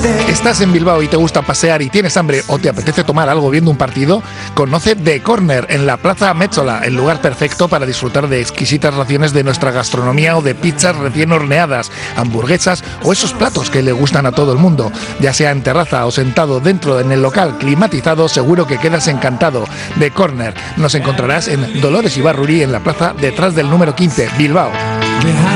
¿Estás en Bilbao y te gusta pasear y tienes hambre o te apetece tomar algo viendo un partido? Conoce The Corner en la Plaza Métzola, el lugar perfecto para disfrutar de exquisitas raciones de nuestra gastronomía o de pizzas recién horneadas, hamburguesas o esos platos que le gustan a todo el mundo. Ya sea en terraza o sentado dentro en el local climatizado, seguro que quedas encantado. The Corner. Nos encontrarás en Dolores Ibarruri en la plaza detrás del número 15, Bilbao.